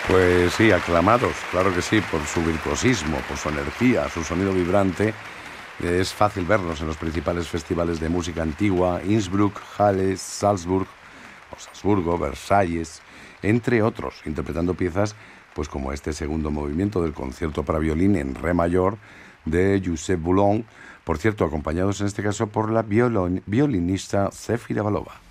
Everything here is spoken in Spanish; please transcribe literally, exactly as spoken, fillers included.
Pues sí, aclamados, claro que sí, por su virtuosismo, por su energía, su sonido vibrante. Es fácil verlos en los principales festivales de música antigua, Innsbruck, Halle, Salzburg, o Salzburgo, Versalles, entre otros, interpretando piezas pues como este segundo movimiento del concierto para violín en re mayor de Josep Boulogne, por cierto, acompañados en este caso por la violon, violinista Zefira Balova.